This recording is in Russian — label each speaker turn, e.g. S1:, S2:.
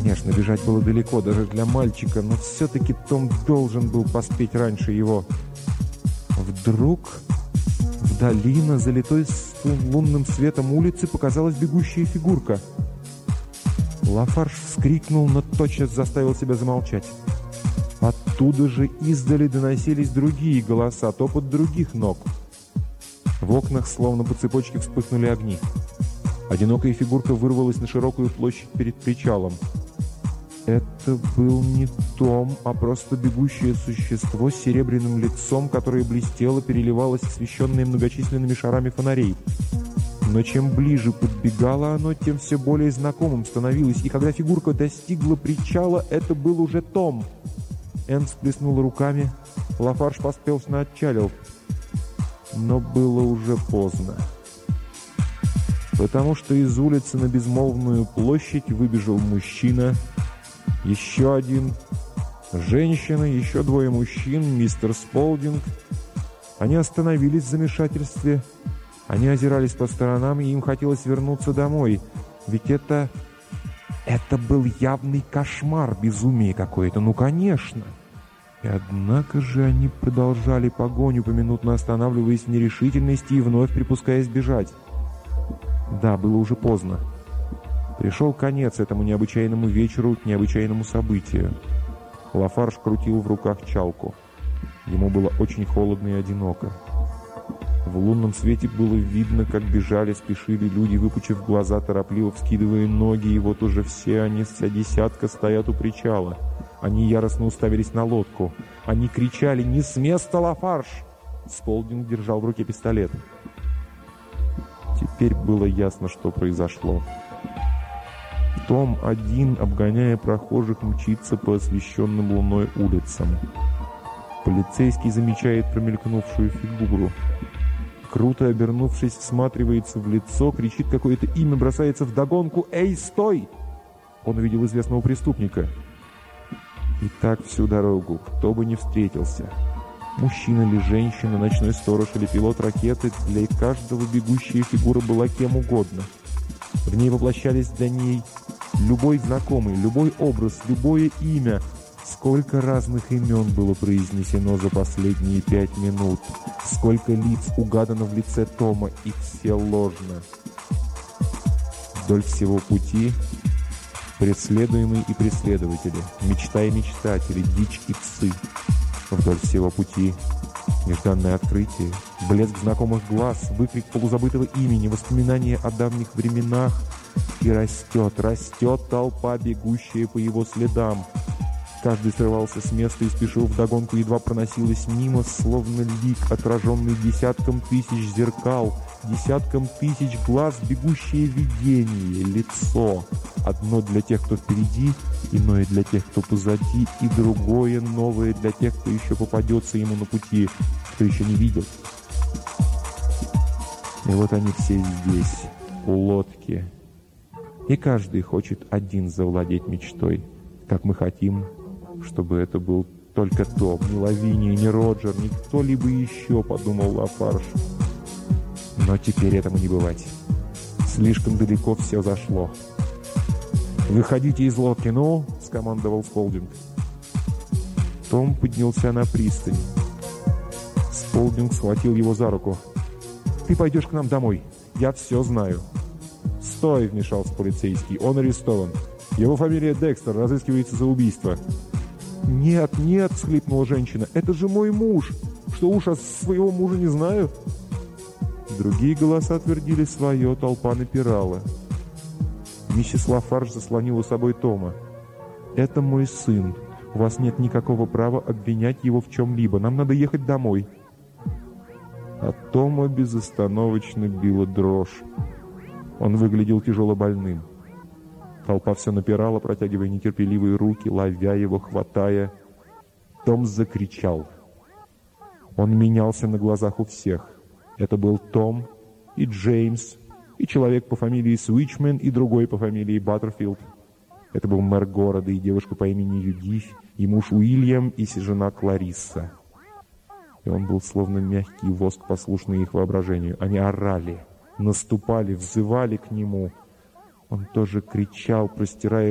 S1: Конечно, бежать было далеко, даже для мальчика, но все-таки Том должен был поспеть раньше его. Вдруг вдали на залитой лунным светом улице показалась бегущая фигурка. Лафарж вскрикнул, но тотчас заставил себя замолчать. Оттуда же издали доносились другие голоса, топот других ног. В окнах словно по цепочке вспыхнули огни. Одинокая фигурка вырвалась на широкую площадь перед причалом. Это был не Том, а просто бегущее существо с серебряным лицом, которое блестело, переливалось, освещенное многочисленными шарами фонарей. Но чем ближе подбегало оно, тем все более знакомым становилось, и когда фигурка достигла причала, это был уже Том. Энн всплеснула руками, Лафарж поспешно отчалил. Но было уже поздно. Потому что из улицы на безмолвную площадь выбежал мужчина, еще один, женщина, еще двое мужчин, мистер Сполдинг. Они остановились в замешательстве. Они озирались по сторонам, и им хотелось вернуться домой. Ведь это был явный кошмар, безумие какое-то, ну конечно. И однако же они продолжали погоню, поминутно останавливаясь в нерешительности и вновь припускаясь бежать. Да, было уже поздно. Пришел конец этому необычайному вечеру, необычайному событию. Лафарж крутил в руках чалку. Ему было очень холодно и одиноко. В лунном свете было видно, как бежали, спешили люди, выпучив глаза, торопливо вскидывая ноги, и вот уже все они, вся десятка, стоят у причала. Они яростно уставились на лодку. Они кричали: «Не с места, Лафарж!» Сполдинг держал в руке пистолет. Теперь было ясно, что произошло. Том один, обгоняя прохожих, мчится по освещенным луной улицам. Полицейский замечает промелькнувшую фигуру. Круто обернувшись, всматривается в лицо, кричит какое-то имя, бросается вдогонку: «Эй, стой!» Он увидел известного преступника. И так всю дорогу, кто бы ни встретился. Мужчина или женщина, ночной сторож или пилот ракеты, для каждого бегущая фигура была кем угодно. В ней воплощались для ней любой знакомый, любой образ, любое имя. Сколько разных имен было произнесено за последние 5 минут. Сколько лиц угадано в лице Тома, и все ложно. Вдоль всего пути преследуемые и преследователи, мечта и мечтатели, дичь и псы. Вдоль всего пути нежданное открытие, блеск знакомых глаз, выкрик полузабытого имени, воспоминания о давних временах. И растет толпа, бегущая по его следам. Каждый срывался с места и спешил вдогонку, едва проносилась мимо, словно лик, отраженный десятком тысяч зеркал, десятком тысяч глаз, бегущее видение, лицо. Одно для тех, кто впереди, иное для тех, кто позади, и другое, новое для тех, кто еще попадется ему на пути, кто еще не видел. И вот они все здесь, у лодки. И каждый хочет один завладеть мечтой, как мы хотим, чтобы это был только Том, ни Лавиния, ни Роджер, ни кто-либо еще, подумал Лафарж. Но теперь этому не бывать. Слишком далеко все зашло. «Выходите из лодки, ну!» — скомандовал Сполдинг. Том поднялся на пристань. Сполдинг схватил его за руку. «Ты пойдешь к нам домой. Я все знаю». «Стой!» — вмешался полицейский. «Он арестован. Его фамилия Декстер, разыскивается за убийство». «Нет, нет!» — всхлипнула женщина. «Это же мой муж! Что уж, а своего мужа не знаю!» Другие голоса твердили свое, толпа напирала. Миссис Лафарж заслонила собой Тома. «Это мой сын. У вас нет никакого права обвинять его в чем-либо. Нам надо ехать домой». А Тома безостановочно била дрожь. Он выглядел тяжело больным. Толпа все напирала, протягивая нетерпеливые руки, ловя его, хватая. Том закричал. Он менялся на глазах у всех. Это был Том и Джеймс, и человек по фамилии Свичмен, и другой по фамилии Баттерфилд. Это был мэр города и девушка по имени Юдифь, и муж Уильям, и жена Кларисса. И он был словно мягкий воск, послушный их воображению. Они орали, наступали, взывали к нему. Он тоже кричал, простирая